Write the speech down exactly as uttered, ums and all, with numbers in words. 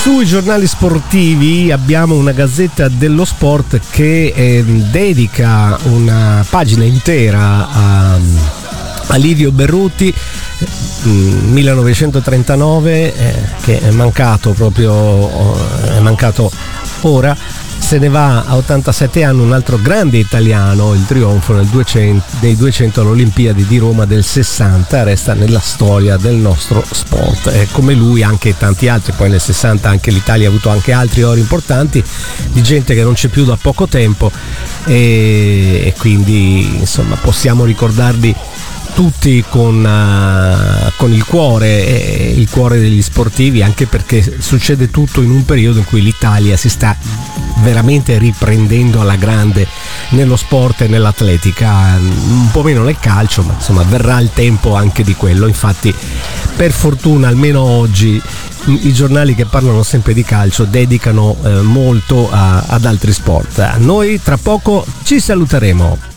Sui giornali sportivi abbiamo una gazzetta dello sport che eh, dedica una pagina intera a, a Livio Berruti, millenovecentotrentanove, eh, che è mancato proprio, è mancato ora. Se ne va a ottantasette anni un altro grande italiano, il trionfo nel duecento, nei duecento alle Olimpiadi di Roma del sessanta, resta nella storia del nostro sport. E come lui anche tanti altri, poi nel sessanta anche l'Italia ha avuto anche altri ori importanti di gente che non c'è più da poco tempo, e, e quindi insomma possiamo ricordarli tutti con, uh, con il cuore, eh, il cuore degli sportivi, anche perché succede tutto in un periodo in cui l'Italia si sta veramente riprendendo alla grande nello sport e nell'atletica, un po' meno nel calcio, ma insomma verrà il tempo anche di quello. Infatti, per fortuna, almeno oggi i giornali che parlano sempre di calcio dedicano eh, molto a, ad altri sport. Noi tra poco ci saluteremo.